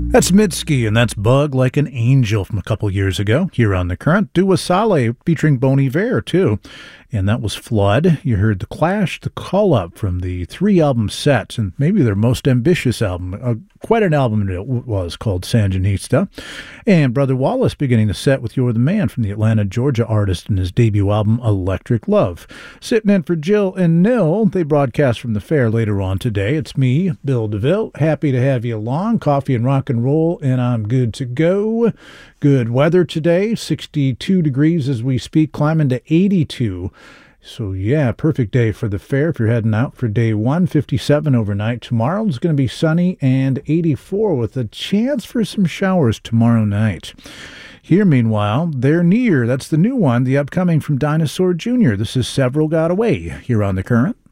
That's Mitski, and that's Bug Like an Angel from a couple years ago here on The Current. Dua Saleh featuring Bon Iver, too. And that was Flood. You heard The Clash, The Call Up from the 3-album set, and maybe their most ambitious album. Quite an album it was, called Sandinista. And Brother Wallace beginning the set with You're the Man from the Atlanta, Georgia artist and his debut album, Electric Love. Sitting in for Jill and Nil. They broadcast from the fair later on today. It's me, Bill DeVille. Happy to have you along. Coffee and rock and roll, and I'm good to go. Good weather today, 62 degrees as we speak, climbing to 82. So yeah, perfect day for the fair if you're heading out for day one. 57 overnight. Tomorrow is going to be sunny and 84 with a chance for some showers tomorrow night. Here, meanwhile, they're near. That's the new one, the upcoming from Dinosaur Jr. This is Several Got Away here on The Current.